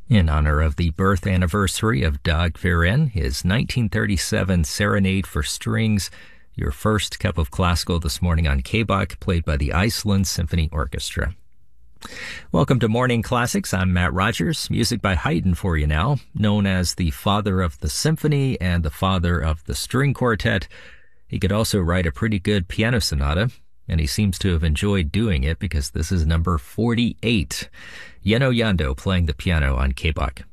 In honor of the birth anniversary of Dag Viren, his 1937 Serenade for Strings, your first cup of classical this morning on KBOK, played by the Iceland Symphony Orchestra. Welcome to Morning Classics. I'm Matt Rogers. Music by Haydn for you now, known as the father of the symphony and the father of the string quartet. He could also write a pretty good piano sonata, and he seems to have enjoyed doing it because this is number 48. Yeno Yando playing the piano on KBOK.